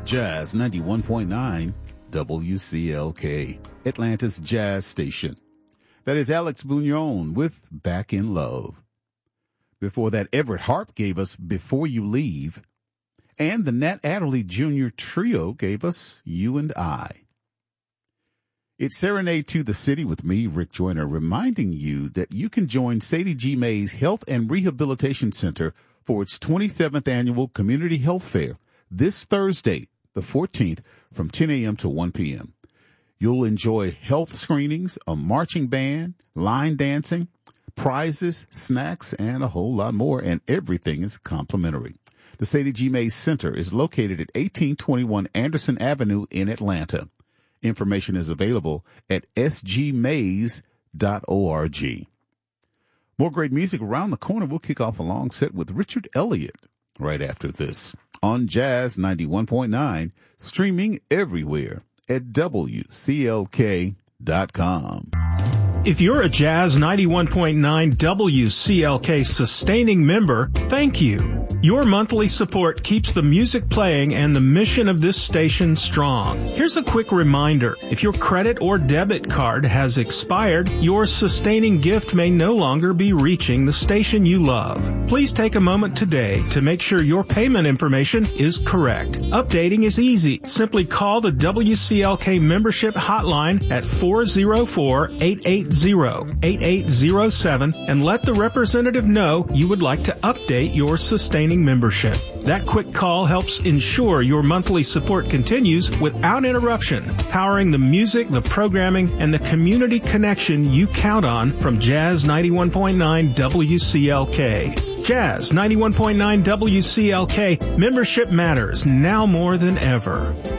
Jazz 91.9 WCLK, Atlanta's jazz station. That is Alex Bugnon with Back in Love. Before that, Everett Harp gave us Before You Leave. And the Nat Adderley Jr. Trio gave us You and I. It's Serenade to the City with me, Rick Joyner, reminding you that you can join Sadie G. Mays Health and Rehabilitation Center for its 27th annual Community Health Fair this Thursday, the 14th, from 10 a.m. to 1 p.m. You'll enjoy health screenings, a marching band, line dancing, prizes, snacks, and a whole lot more, and everything is complimentary. The Sadie G. Mays Center is located at 1821 Anderson Avenue in Atlanta. Information is available at sgmays.org. More great music around the corner. We'll kick off a long set with Richard Elliott right after this on Jazz 91.9, streaming everywhere at WCLK.com. If you're a Jazz 91.9 WCLK sustaining member, thank you. Your monthly support keeps the music playing and the mission of this station strong. Here's a quick reminder. If your credit or debit card has expired, your sustaining gift may no longer be reaching the station you love. Please take a moment today to make sure your payment information is correct. Updating is easy. Simply call the WCLK membership hotline at 404-880-8807 and let the representative know you would like to update your sustaining membership. That quick call helps ensure your monthly support continues without interruption, powering the music, the programming, and the community connection you count on from Jazz 91.9 WCLK. Jazz 91.9 WCLK, membership matters now more than ever.